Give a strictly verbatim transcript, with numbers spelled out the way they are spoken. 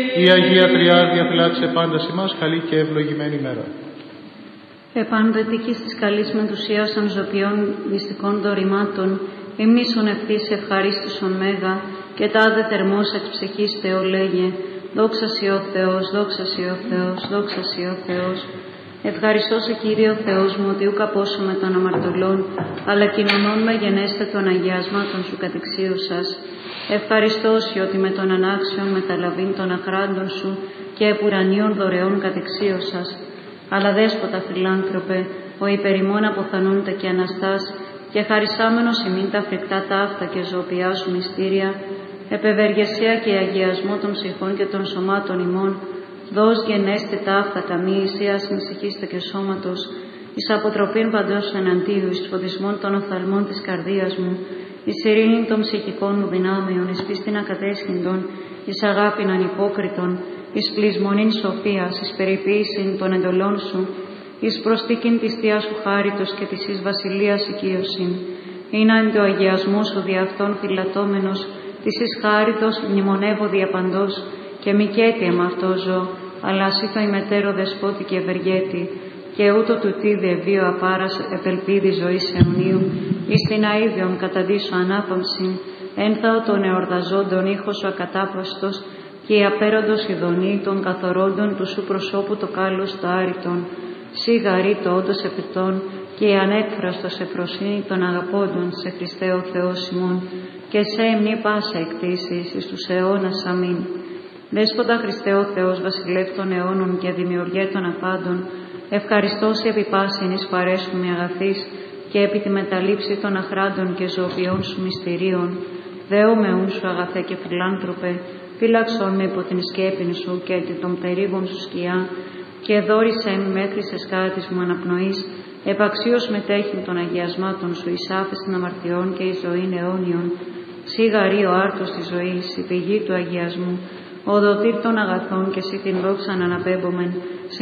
Η Αγία Τριάδια φυλάξε πάντα ημάς, καλή και ευλογημένη ημέρα. Επανδετικής της καλής μετουσίας των ζωπιών μυστικών δωρημάτων, ημνήσων ευθύς ευχαρίστησον μέγα, και τάδε θερμός εξ ψυχής Θεολέγε, δόξα Σοι ο Θεός, δόξα Σοι ο Θεός, δόξα Σοι ο Θεός. Ευχαριστώ σε Κύριε ο Θεός μου, ότι ουκ απόσωμαι των αμαρτωλών, αλλά κοινωνών με γενέστε των αγιασμάτων Σου κατεξίωσας. Ευχαριστώ Σοι ότι με των ανάξιων μεταλαβήν των αχράντων Σου και επουρανίων δωρεών κατεξίωσας. Αλλά δέσποτα φιλάνθρωπε, ο υπερημών αποθανούνται και αναστάς, και χαρισάμενος ημίν τα φρικτά ταύτα και ζωοποιά Σου μυστήρια, επευεργεσία και αγιασμό των ψυχών και των σωμάτων ημών, δώσ' γενέστη ταύτα καμή ισίας μυσυχίστε και σώματος, εις αποτροπήν παντός εναντίου, εις φωτισμόν των οφθαλμών της καρδίας μου, εις ειρήνην των ψυχικών μου δυνάμεων, εις πίστην ακατέσχυντων, εις αγάπην ανυπόκριτον, εις πλεισμονήν σοφίας, εις περιποίησιν των εντολών Σου, εις προστίκην της Θείας Σου χάριτος και της εις βασιλείας οικείωσιν. Είναι εν το αγιασμό Σου δι' αυτόν φυλατώμενος, της εις χάριτος μνημονεύω διαπαντός, και μη κέτι εμ' αυτό ζω, αλλά Σύ το ημετέρω δεσπότη και ευεργέτη, και ούτω του τι διεβίω απάρας επελπίδη ζωής αιωνίου, εις την αΐδιον καταντήσω ανάπαυσιν, ένθαω των εορδαζόντων ήχος Σου ακατάπαστος, και η απέραντος ειδονή των καθορώντων του Σου προσώπου το κάλος το άρρητον, Σύ γαρεί το όντως επιτών, και η ανέκφραστος εφροσύνη των αγαπώντων σε Χριστέ ο Θεός ημών, και σε εμνή πάσα εκτίσεις εις τους αιώνας. Αμήν. Δέσποτα Χριστέ ο Θεός, βασιλεύ των αιώνων και δημιουργέ των απάντων, ευχαριστώ Σε επί πάσιν εις παρέσχουμη αγαθής, και επί τη μεταλήψη των αχράντων και ζωοποιών Σου μυστηρίων. Δέομαι ούν Σου αγαθέ και φιλάνθρωπε, φύλαξον με υπό την σκέπην Σου και επί των περίγων Σου σκιά, και δόρισέ με μέχρι σε σκάτης μου αναπνοής, επαξίως μετέχειν των αγιασμάτων Σου, εις άφεσιν αμαρτιών και εις ζωήν αιώνιον. Σύ γαρεί ο άρτος της ζωής, η πηγή του αγιασμού, ο δοτήρ των αγαθών, και Σύ την δόξαν αναπέμπομεν,